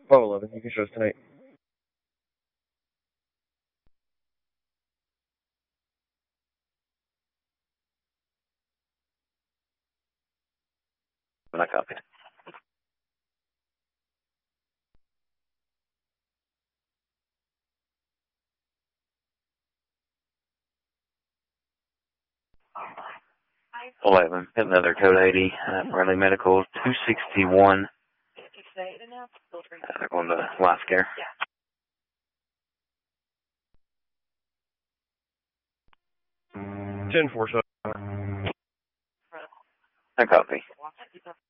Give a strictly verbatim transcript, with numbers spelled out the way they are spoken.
twelve eleven, you can show us tonight. I copied. eleven, hit another code eighty, uh, Bradley Medical, two sixty-one. Uh, they're going to life care. ten four, so. I copy.